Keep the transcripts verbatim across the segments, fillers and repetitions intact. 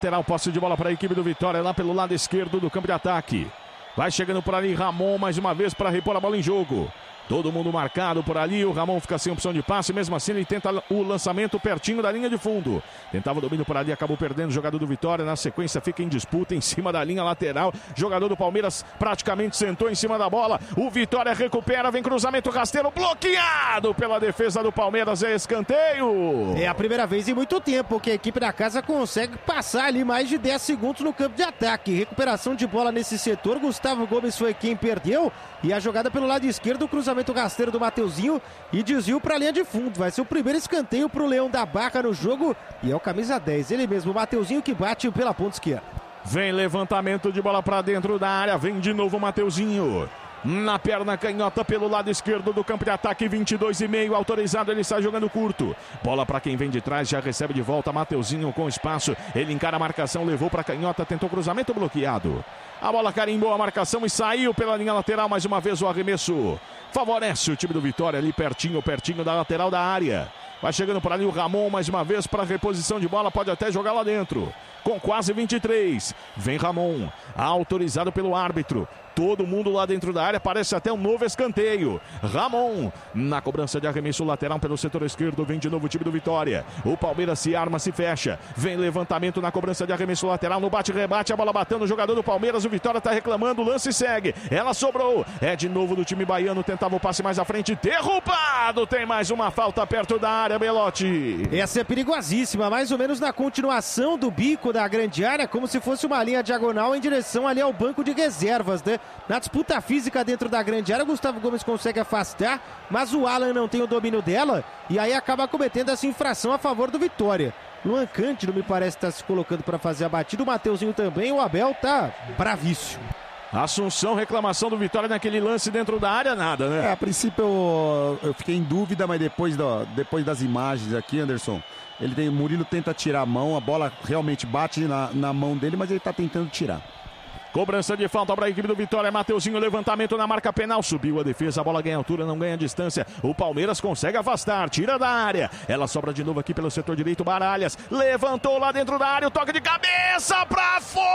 Lateral, posse de bola para a equipe do Vitória, lá pelo lado esquerdo do campo de ataque. Vai chegando por ali Ramon, mais uma vez para repor a bola em jogo. Todo mundo marcado por ali, o Ramon fica sem opção de passe, mesmo assim ele tenta o lançamento pertinho da linha de fundo. Tentava o domínio por ali, acabou perdendo o jogador do Vitória, na sequência fica em disputa em cima da linha lateral. Jogador do Palmeiras praticamente sentou em cima da bola, o Vitória recupera, vem cruzamento rasteiro, bloqueado pela defesa do Palmeiras, é escanteio. É a primeira vez em muito tempo que a equipe da casa consegue passar ali mais de dez segundos no campo de ataque. Recuperação de bola nesse setor, Gustavo Gomes foi quem perdeu, e a jogada pelo lado esquerdo, o cruzamento rasteiro do Mateuzinho e desvio para a linha de fundo. Vai ser o primeiro escanteio para o Leão da Barra no jogo e é o camisa dez, ele mesmo, o Mateuzinho, que bate pela ponta esquerda. Vem levantamento de bola para dentro da área, vem de novo o Mateuzinho. Na perna canhota pelo lado esquerdo do campo de ataque, vinte e dois e meio, autorizado, ele está jogando curto. Bola para quem vem de trás, já recebe de volta, Mateuzinho com espaço, ele encara a marcação, levou para canhota, tentou cruzamento bloqueado. A bola carimbou a marcação e saiu pela linha lateral, mais uma vez o arremesso. Favorece o time do Vitória ali pertinho, pertinho da lateral da área. Vai chegando por ali o Ramon mais uma vez para reposição de bola, pode até jogar lá dentro. Com quase vinte e três, vem Ramon, autorizado pelo árbitro. Todo mundo lá dentro da área, parece até um novo escanteio. Ramon, na cobrança de arremesso lateral pelo setor esquerdo, vem de novo o time do Vitória. O Palmeiras se arma, se fecha. Vem levantamento na cobrança de arremesso lateral, no bate-rebate, a bola batendo, o jogador do Palmeiras, o Vitória está reclamando, o lance segue. Ela sobrou, é de novo do time baiano, tentava o passe mais à frente, derrubado. Tem mais uma falta perto da área, Belotti. Essa é perigosíssima, mais ou menos na continuação do bico da grande área, como se fosse uma linha diagonal em direção ali ao banco de reservas, né? Na disputa física dentro da grande área, o Gustavo Gomes consegue afastar, mas o Alan não tem o domínio dela e aí acaba cometendo essa infração a favor do Vitória. Luan Cândido me parece estar se colocando para fazer a batida, o Mateuzinho também, o Abel tá bravíssimo. Assunção, reclamação do Vitória naquele lance dentro da área, nada, né? É, a princípio eu, eu fiquei em dúvida, mas depois, do, depois das imagens aqui, Anderson, ele tem, o Murilo tenta tirar a mão, a bola realmente bate na, na mão dele, mas ele tá tentando tirar. Cobrança de falta para a equipe do Vitória, Mateuzinho, levantamento na marca penal, subiu a defesa, a bola ganha altura, não ganha distância, o Palmeiras consegue afastar, tira da área, ela sobra de novo aqui pelo setor direito, Baralhas, levantou lá dentro da área, o toque de cabeça para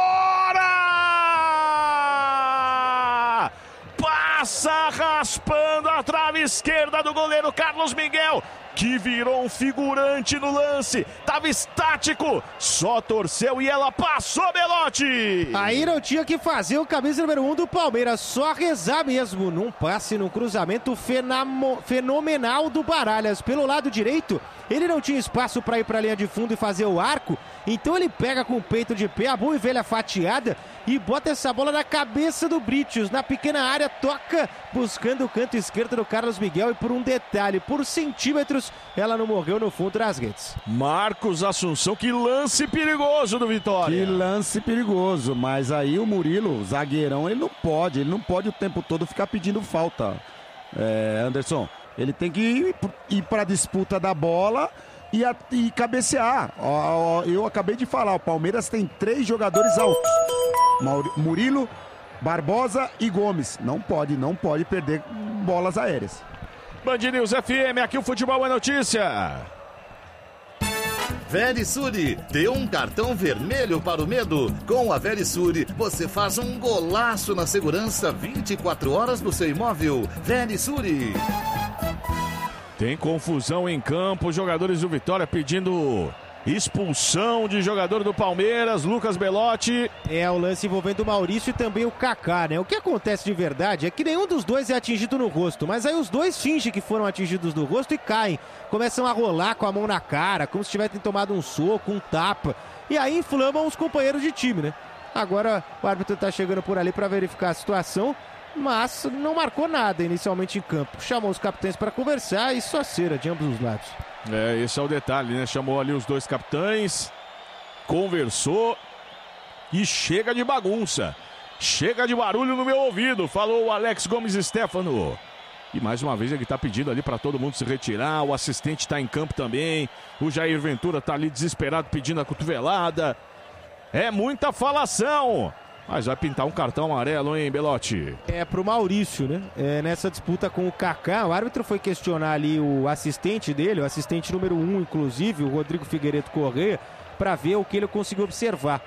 fora! Passa raspando a trave esquerda do goleiro Carlos Miguel, que virou um figurante no lance, tava estático, só torceu e ela passou, Belotti. Aí não tinha que fazer o camisa número um do Palmeiras, só rezar mesmo, num passe, num cruzamento fenamo, fenomenal do Baralhas, pelo lado direito, ele não tinha espaço para ir para a linha de fundo e fazer o arco, então ele pega com o peito de pé, a boa e velha fatiada, e bota essa bola na cabeça do Britius, na pequena área, toca, buscando o canto esquerdo do Carlos Miguel, e por um detalhe, por centímetros, ela não morreu no fundo das redes. Marcos Assunção, que lance perigoso do Vitória. Que lance perigoso, mas aí o Murilo, zagueirão, ele não pode, ele não pode o tempo todo ficar pedindo falta. É, Anderson, ele tem que ir, ir para a disputa da bola e, a, e cabecear. Ó, ó, eu acabei de falar, o Palmeiras tem três jogadores altos. Murilo, Barbosa e Gomes. Não pode, não pode perder bolas aéreas. Band News F M, aqui o futebol é notícia. Verisure, dê um cartão vermelho para o medo. Com a Verisure, você faz um golaço na segurança vinte e quatro horas no seu imóvel. Verisure. Tem confusão em campo, jogadores do Vitória pedindo expulsão de jogador do Palmeiras, Lucas Belotti. É, o lance envolvendo o Maurício e também o Kaká, né? O que acontece de verdade é que nenhum dos dois é atingido no rosto, mas aí os dois fingem que foram atingidos no rosto e caem. Começam a rolar com a mão na cara, como se tivessem tomado um soco, um tapa. E aí inflamam os companheiros de time, né? Agora o árbitro tá chegando por ali para verificar a situação, mas não marcou nada inicialmente em campo. Chamou os capitães para conversar e só cera de ambos os lados. É, esse é o detalhe, né? Chamou ali os dois capitães, conversou e chega de bagunça. Chega de barulho no meu ouvido, falou o Alex Gomes Stefano. E mais uma vez ele está pedindo ali para todo mundo se retirar, o assistente está em campo também, o Jair Ventura está ali desesperado pedindo a cotovelada. É muita falação. Mas vai pintar um cartão amarelo, hein, Belotti? É pro Maurício, né? É, nessa disputa com o Kaká, o árbitro foi questionar ali o assistente dele, o assistente número um, inclusive, o Rodrigo Figueiredo Corrêa, para ver o que ele conseguiu observar.